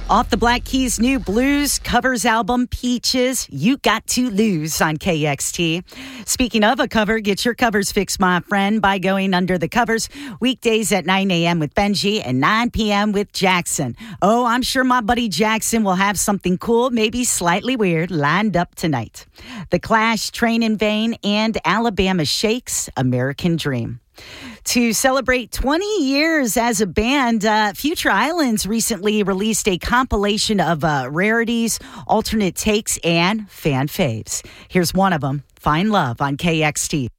Off the Black Keys' new blues covers album, Peaches, You Got to Lose on KXT. Speaking of a cover, get your covers fixed, my friend, by going under the covers weekdays at 9 a.m. with Benji and 9 p.m. with Jackson. Oh, I'm sure my buddy Jackson will have something cool, maybe slightly weird, lined up tonight. The Clash, Train in Vain, and Alabama Shakes, American Dream. To celebrate 20 years as a band, Future Islands recently released a compilation of rarities, alternate takes, and fan faves. Here's one of them, Find Love on KXT.